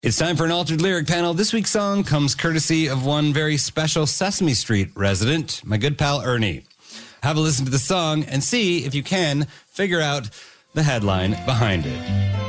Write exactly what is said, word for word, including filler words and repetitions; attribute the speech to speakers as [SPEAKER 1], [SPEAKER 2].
[SPEAKER 1] It's time for an altered lyric panel. This week's song comes courtesy of one very special Sesame Street resident, my good pal Ernie. Have a listen to the song and see if you can figure out the headline behind it.